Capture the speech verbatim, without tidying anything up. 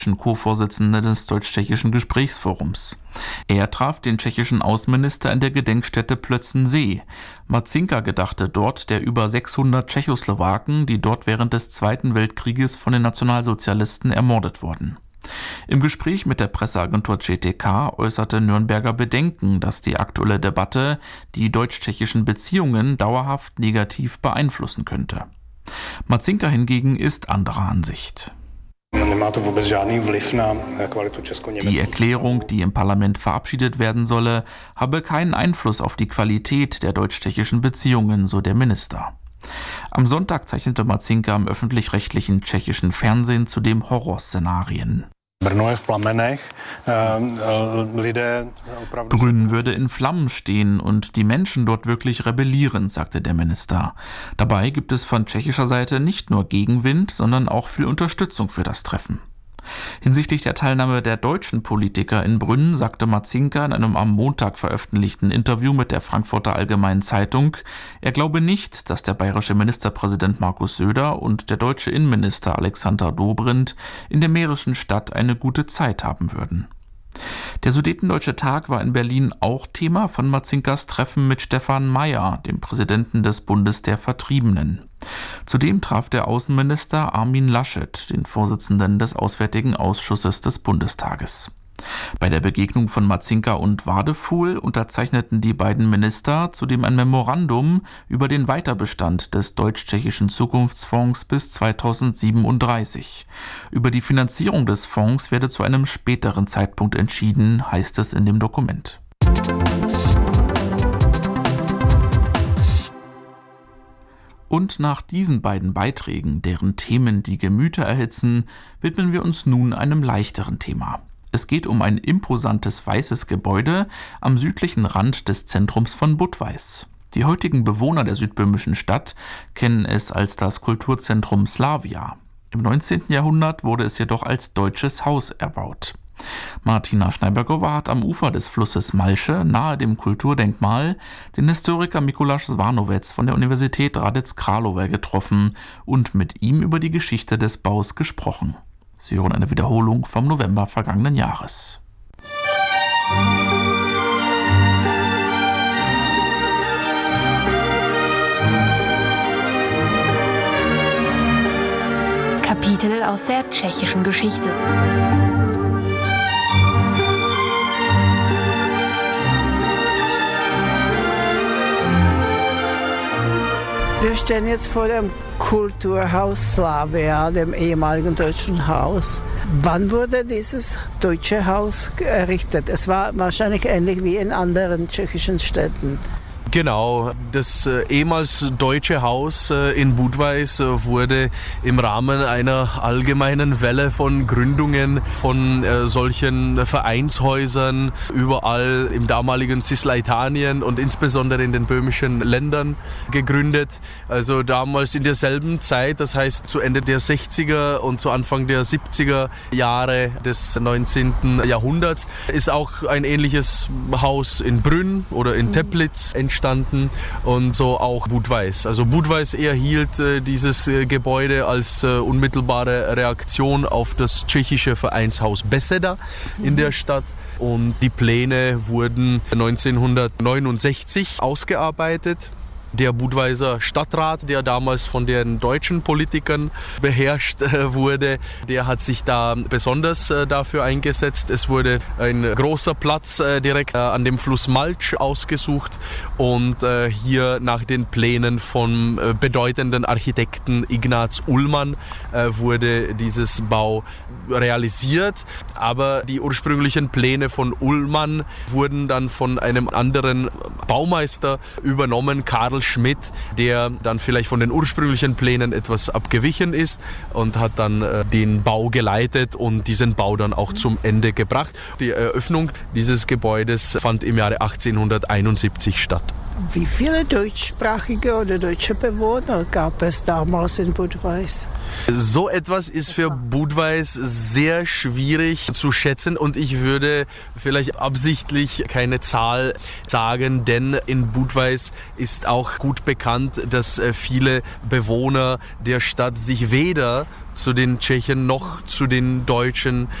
Co-Vorsitzende des Deutsch-Tschechischen Gesprächsforums. Er traf den tschechischen Außenminister in der Gedenkstätte Plötzensee. Marcinka gedachte dort der über sechshundert Tschechoslowaken, die dort während des Zweiten Weltkrieges von den Nationalsozialisten ermordet wurden. Im Gespräch mit der Presseagentur C T K äußerte Nürnberger Bedenken, dass die aktuelle Debatte die deutsch-tschechischen Beziehungen dauerhaft negativ beeinflussen könnte. Marcinka hingegen ist anderer Ansicht. Die Erklärung, die im Parlament verabschiedet werden solle, habe keinen Einfluss auf die Qualität der deutsch-tschechischen Beziehungen, so der Minister. Am Sonntag zeichnete Marcinka im öffentlich-rechtlichen tschechischen Fernsehen zudem Horrorszenarien. Brünn würde in Flammen stehen und die Menschen dort wirklich rebellieren, sagte der Minister. Dabei gibt es von tschechischer Seite nicht nur Gegenwind, sondern auch viel Unterstützung für das Treffen. Hinsichtlich der Teilnahme der deutschen Politiker in Brünn sagte Marcinka in einem am Montag veröffentlichten Interview mit der Frankfurter Allgemeinen Zeitung, er glaube nicht, dass der bayerische Ministerpräsident Markus Söder und der deutsche Innenminister Alexander Dobrindt in der mährischen Stadt eine gute Zeit haben würden. Der Sudetendeutsche Tag war in Berlin auch Thema von Marcinkas Treffen mit Stefan Mayer, dem Präsidenten des Bundes der Vertriebenen. Zudem traf der Außenminister Armin Laschet, den Vorsitzenden des Auswärtigen Ausschusses des Bundestages. Bei der Begegnung von Marcinka und Wadefuhl unterzeichneten die beiden Minister zudem ein Memorandum über den Weiterbestand des Deutsch-Tschechischen Zukunftsfonds bis zweitausendsiebenunddreißig. Über die Finanzierung des Fonds werde zu einem späteren Zeitpunkt entschieden, heißt es in dem Dokument. Und nach diesen beiden Beiträgen, deren Themen die Gemüter erhitzen, widmen wir uns nun einem leichteren Thema. Es geht um ein imposantes weißes Gebäude am südlichen Rand des Zentrums von Budweis. Die heutigen Bewohner der südböhmischen Stadt kennen es als das Kulturzentrum Slavia. Im neunzehnten Jahrhundert wurde es jedoch als deutsches Haus erbaut. Martina Schneibergowa hat am Ufer des Flusses Malsche, nahe dem Kulturdenkmal, den Historiker Mikuláš Zvarnovec von der Universität Hradec Králové getroffen und mit ihm über die Geschichte des Baus gesprochen. Sie hören eine Wiederholung vom November vergangenen Jahres. Kapitel aus der tschechischen Geschichte. Wir stehen jetzt vor dem Kulturhaus Slavia, dem ehemaligen deutschen Haus. Wann wurde dieses deutsche Haus errichtet? Es war wahrscheinlich ähnlich wie in anderen tschechischen Städten. Genau, das äh, ehemals deutsche Haus äh, in Budweis äh, wurde im Rahmen einer allgemeinen Welle von Gründungen von äh, solchen Vereinshäusern überall im damaligen Cisleitanien und insbesondere in den böhmischen Ländern gegründet. Also damals in derselben Zeit, das heißt zu Ende der sechziger und zu Anfang der siebziger Jahre des neunzehnten Jahrhunderts, ist auch ein ähnliches Haus in Brünn oder in Teplitz entstanden. Und so auch Budweis. Also Budweis erhielt äh, dieses äh, Gebäude als äh, unmittelbare Reaktion auf das tschechische Vereinshaus Beseda mhm. in der Stadt. Und die Pläne wurden neunzehnhundertneunundsechzig ausgearbeitet. Der Budweiser Stadtrat, der damals von den deutschen Politikern beherrscht äh, wurde, der hat sich da besonders äh, dafür eingesetzt. Es wurde ein großer Platz äh, direkt äh, an dem Fluss Malch ausgesucht und äh, hier nach den Plänen vom äh, bedeutenden Architekten Ignaz Ullmann äh, wurde dieses Bau realisiert. Aber die ursprünglichen Pläne von Ullmann wurden dann von einem anderen Baumeister übernommen, Karl Schmidt, der dann vielleicht von den ursprünglichen Plänen etwas abgewichen ist und hat dann äh, den Bau geleitet und diesen Bau dann auch zum Ende gebracht. Die Eröffnung dieses Gebäudes fand im Jahre achtzehnhunderteinundsiebzig statt. Wie viele deutschsprachige oder deutsche Bewohner gab es damals in Budweis? So etwas ist für Budweis sehr schwierig zu schätzen und ich würde vielleicht absichtlich keine Zahl sagen, denn in Budweis ist auch gut bekannt, dass viele Bewohner der Stadt sich weder zu den Tschechen noch zu den Deutschen